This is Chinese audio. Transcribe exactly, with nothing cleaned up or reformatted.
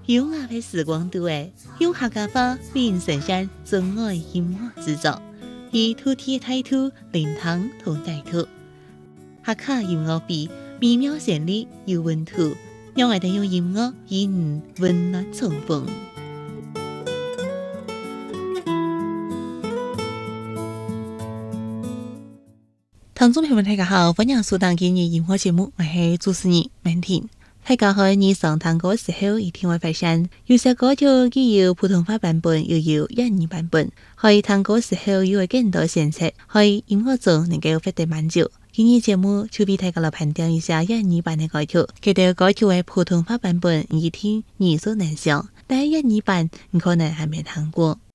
优雅的时光都诶，用客家话为人呈现真爱音乐制作，以土地态度灵堂同带土，客家音乐比美妙旋律有温度，让我哋用音乐与你温暖重逢。听众朋友们，大家好，欢迎收听今日音乐节目，我是主持人曼婷。大家可以上堂歌時候一定會發現，有些歌曲既有普通話版本，又有粵語版本。可以堂歌時候有會更多選擇，可以音樂中能夠獲得滿足。今日節目就俾大家來盤點一下粵語版的歌曲。佢哋歌曲嘅普通話版本，一聽耳熟能詳，但係粵語版你可能還沒聽過。